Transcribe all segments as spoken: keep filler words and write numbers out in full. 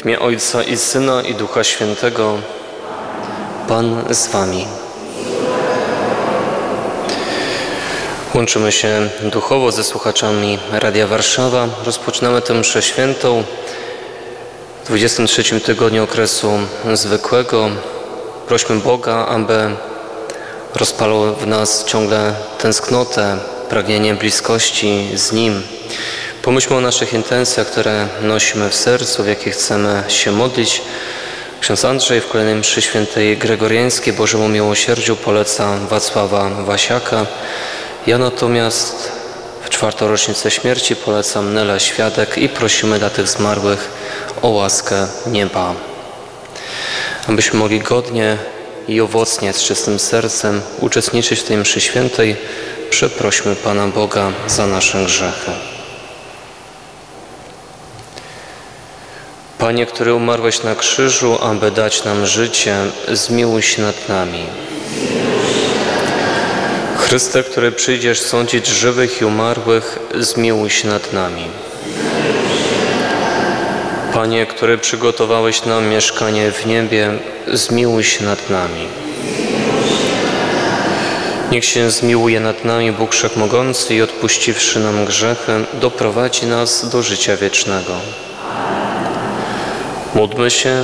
W imię Ojca i Syna i Ducha Świętego. Pan z wami. Łączymy się duchowo ze słuchaczami Radia Warszawa. Rozpoczynamy tę mszę świętą w dwudziestym trzecim tygodniu okresu zwykłego. Prośmy Boga, aby rozpalał w nas ciągle tęsknotę, pragnienie bliskości z Nim. Pomyślmy o naszych intencjach, które nosimy w sercu, w jakich chcemy się modlić. Ksiądz Andrzej w kolejnej mszy świętej gregoriańskiej Bożemu Miłosierdziu poleca Wacława Wasiaka. Ja natomiast w czwartą rocznicę śmierci polecam Nelę Świadek i prosimy dla tych zmarłych o łaskę nieba. Abyśmy mogli godnie i owocnie, z czystym sercem uczestniczyć w tej mszy świętej, przeprośmy Pana Boga za nasze grzechy. Panie, który umarłeś na krzyżu, aby dać nam życie, zmiłuj się nad nami. Chryste, który przyjdziesz sądzić żywych i umarłych, zmiłuj się nad nami. Panie, który przygotowałeś nam mieszkanie w niebie, zmiłuj się nad nami. Niech się zmiłuje nad nami Bóg Wszechmogący i odpuściwszy nam grzechy, doprowadzi nas do życia wiecznego. Módlmy się.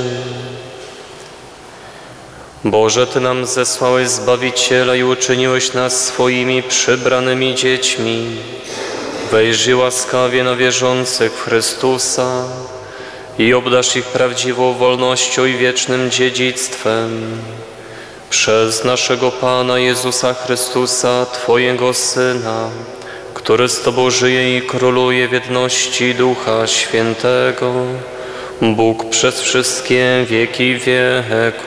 Boże, Ty nam zesłałeś Zbawiciela i uczyniłeś nas swoimi przybranymi dziećmi. Wejrzyj łaskawie na wierzących w Chrystusa i obdarz ich prawdziwą wolnością i wiecznym dziedzictwem. Przez naszego Pana Jezusa Chrystusa, Twojego Syna, który z Tobą żyje i króluje w jedności Ducha Świętego, Bóg przez wszystkie wieki wieków.